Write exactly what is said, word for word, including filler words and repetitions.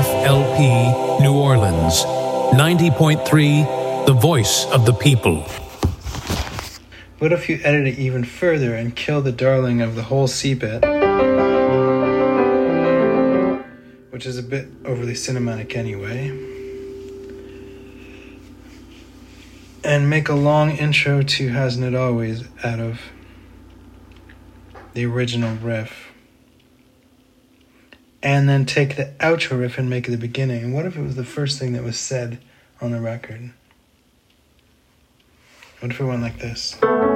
F L P New Orleans, ninety point three, the voice of the people. What if you edit it even further and kill the darling of the whole C bit, which is a bit overly cinematic anyway, and make a long intro to Hasn't It Always out of the original riff, and then take the outro riff and make it the beginning? And what if it was the first thing that was said on the record? What if it went like this?